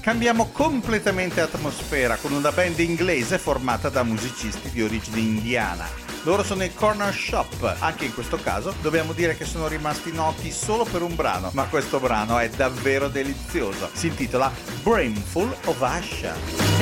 Cambiamo completamente atmosfera con una band inglese formata da musicisti di origine indiana. Loro sono i Corner Shop. Anche in questo caso dobbiamo dire che sono rimasti noti solo per un brano, ma questo brano è davvero delizioso. Si intitola Brimful of Asha.